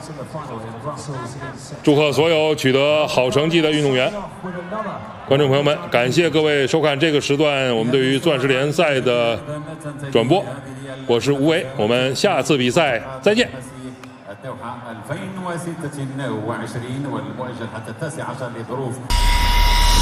祝贺所有取得好成绩的运动员。观众朋友们，感谢各位收看这个时段我们对于钻石联赛的转播，我是吴为，我们下次比赛再见。 2026 والمؤجل حتى 19 لظروف